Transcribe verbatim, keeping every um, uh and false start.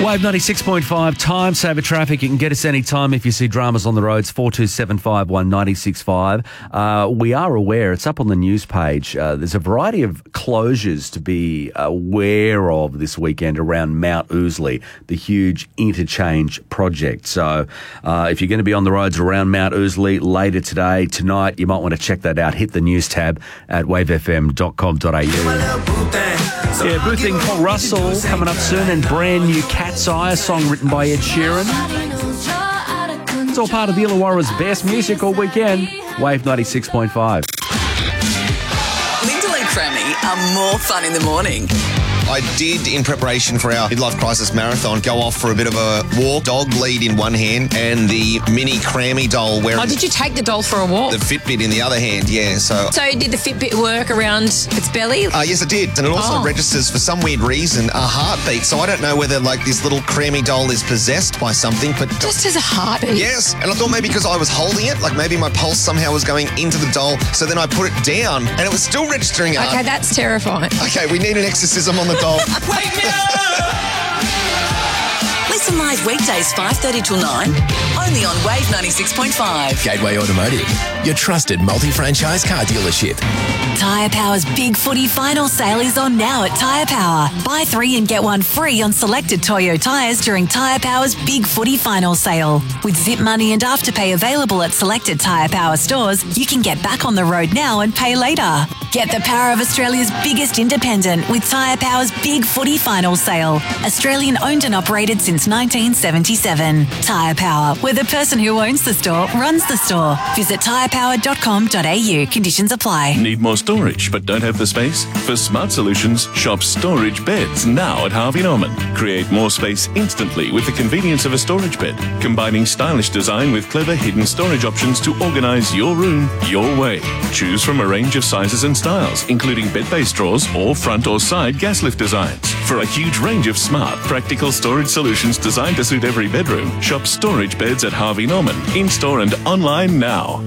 Wave ninety-six point five, time saver traffic. You can get us anytime if you see dramas on the roads, four two seven five one nine six five. Uh, we are aware, it's up on the news page, uh, there's a variety of closures to be aware of this weekend around Mount Ousley, the huge interchange project. So uh, if you're going to be on the roads around Mount Ousley later today, tonight, you might want to check that out. Hit the news tab at wave f m dot com dot a u. Yeah, Boothing Paul Russell coming up soon, and brand new Cat's Eye, a song written by Ed Sheeran. It's all part of the Illawarra's best music all weekend. Wave ninety-six point five. Lyndall and Crammy are more fun in the morning. I did, in preparation for our Midlife Crisis Marathon, go off for a bit of a walk, dog lead in one hand and the mini Crammy doll wearing... Oh, did you take the doll for a walk? The Fitbit in the other hand, yeah. So So did the Fitbit work around its belly? Uh, yes, it did. And it also Oh. registers, for some weird reason, a heartbeat. So I don't know whether, like, this little Crammy doll is possessed by something, but... Just as a heartbeat? Yes, and I thought maybe because I was holding it, like maybe my pulse somehow was going into the doll, so then I put it down, and it was still registering up. Okay, that's terrifying. Okay, we need an exorcism on the doll. Wake me up! Listen live weekdays five thirty till nine, only on Wave ninety-six point five. Gateway Automotive, your trusted multi-franchise car dealership. Tyre Power's Big Footy Final Sale is on now at Tyre Power. Buy three and get one free on selected Toyo tyres during Tyre Power's Big Footy Final Sale. With Zip Money and Afterpay available at selected Tyre Power stores, you can get back on the road now and pay later. Get the power of Australia's biggest independent with Tyre Power's Big Footy Final Sale. Australian owned and operated since nineteen seventy-seven. Tyre Power, where the person who owns the store runs the store. Visit tyre power dot com dot a u. Conditions apply. Need more storage but don't have the space? For Smart Solutions, shop Storage Beds now at Harvey Norman. Create more space instantly with the convenience of a storage bed, combining stylish design with clever hidden storage options to organise your room your way. Choose from a range of sizes and styles, including bed-based drawers or front or side gas lift designs. For a huge range of smart, practical storage solutions designed to suit every bedroom, shop Storage Beds at Harvey Norman, in-store and online now.